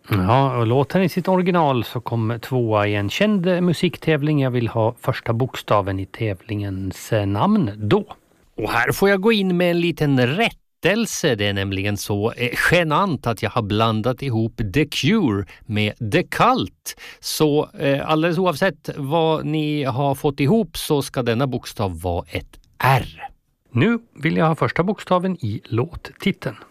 Ja, och låten i sitt original så kom tvåa i en känd musiktävling. Jag vill ha första bokstaven i tävlingens namn då. Och här får jag gå in med en liten rättelse. Det är nämligen så genant att jag har blandat ihop The Cure med The Cult. Så alldeles oavsett vad ni har fått ihop så ska denna bokstav vara ett R. Nu vill jag ha första bokstaven i låttiteln.